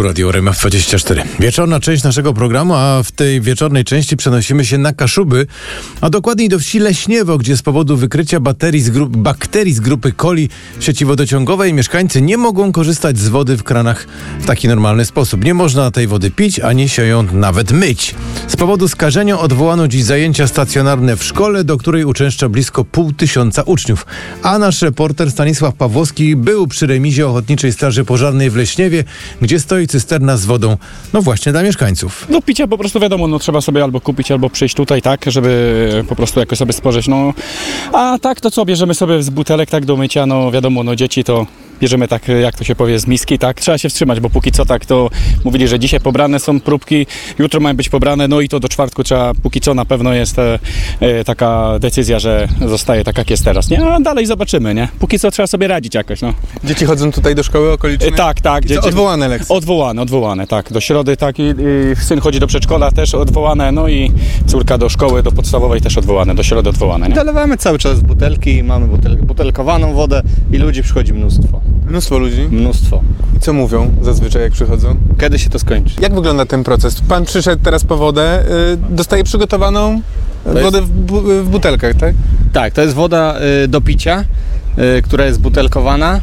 Radio RMF24. Wieczorna część naszego programu, a w tej wieczornej części przenosimy się na Kaszuby, a dokładniej do wsi Leśniewo, gdzie z powodu wykrycia bakterii z grupy coli w sieci wodociągowej mieszkańcy nie mogą korzystać z wody w kranach w taki normalny sposób. Nie można tej wody pić, ani się ją nawet myć. Z powodu skażenia odwołano dziś zajęcia stacjonarne w szkole, do której uczęszcza blisko 500 uczniów. A nasz reporter Stanisław Pawłowski był przy remizie Ochotniczej Straży Pożarnej w Leśniewie, gdzie stoi cysterna z wodą, no właśnie dla mieszkańców. No picia po prostu wiadomo, trzeba sobie albo kupić, albo przyjść tutaj, tak, żeby po prostu jakoś sobie spożyć, a tak to co, bierzemy sobie z butelek, tak, do mycia, wiadomo, dzieci to bierzemy tak, jak to się powie, z miski, tak, trzeba się wstrzymać, bo póki co tak, to mówili, że dzisiaj pobrane są próbki, jutro mają być pobrane, i to do czwartku trzeba, póki co na pewno jest taka decyzja, że zostaje tak, jak jest teraz, nie, a dalej zobaczymy, nie, póki co trzeba sobie radzić jakoś, Dzieci chodzą tutaj do szkoły okolicznej? Tak. Dzieci... Odwołane lekcje? Odwołane, tak, do środy, tak, i syn chodzi do przedszkola, też odwołane, i córka do szkoły, do podstawowej też odwołane, do środy odwołane, nie? Dolewamy cały czas butelki, mamy butelkowaną wodę i ludzi przychodzi mnóstwo. Mnóstwo ludzi? Mnóstwo. I co mówią zazwyczaj, jak przychodzą? Kiedy się to skończy? Jak wygląda ten proces? Pan przyszedł teraz po wodę, dostaje przygotowaną wodę w butelkach, tak? Tak, to jest woda do picia, która jest butelkowana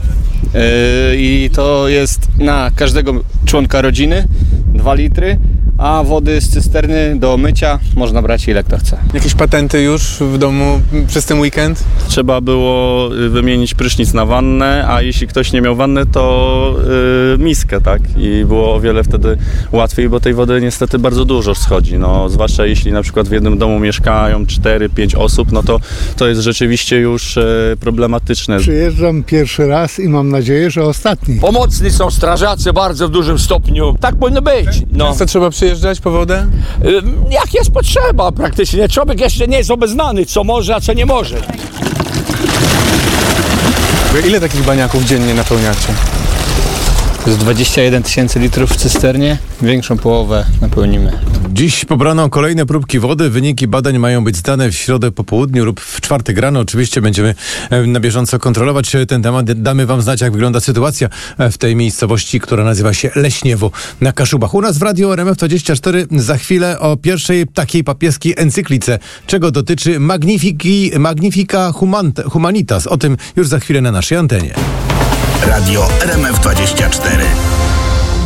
i to jest na każdego członka rodziny 2 litry, a wody z cysterny do mycia można brać ile kto chce. Jakieś patenty już w domu przez ten weekend? Trzeba było wymienić prysznic na wannę, a jeśli ktoś nie miał wanny, to miskę, tak? I było o wiele wtedy łatwiej, bo tej wody niestety bardzo dużo schodzi. Zwłaszcza jeśli na przykład w jednym domu mieszkają 4-5 osób, to jest rzeczywiście już problematyczne. Przyjeżdżam pierwszy raz i mam nadzieję, że ostatni. Pomocni są strażacy bardzo w dużym stopniu. Tak powinno być. Co trzeba przyjeżdżać po wodę? Jak jest potrzeba praktycznie. Człowiek jeszcze nie jest obeznany, co może, a co nie może. Ile takich baniaków dziennie napełniacie? To jest 21 000 litrów w cysternie, większą połowę napełnimy. Dziś pobrano kolejne próbki wody. Wyniki badań mają być zdane w środę po południu lub w czwartek rano. Oczywiście będziemy na bieżąco kontrolować ten temat. Damy wam znać, jak wygląda sytuacja w tej miejscowości, która nazywa się Leśniewo na Kaszubach. U nas w Radio RMF24 za chwilę o pierwszej takiej papieskiej encyklice, czego dotyczy Magnifica Humanitas. O tym już za chwilę na naszej antenie. Radio RMF24.